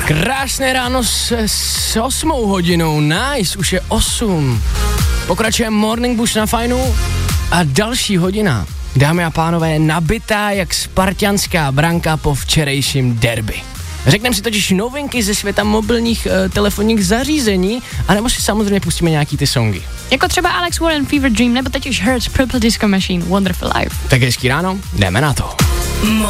Krásné ráno s 8 hodinou, nice, už je 8. Pokračuje Morning Bush na Fajnu a další hodina, dámy a pánové, nabitá jak spartianská branka po včerejším derby. Řekneme si totiž novinky ze světa mobilních telefonních zařízení, anebo si samozřejmě pustíme nějaký ty songy. Jako třeba Alex Warren Fever Dream, nebo teď už Hurts Purple Disco Machine Wonderful Life. Tak hezký ráno, jdeme na to.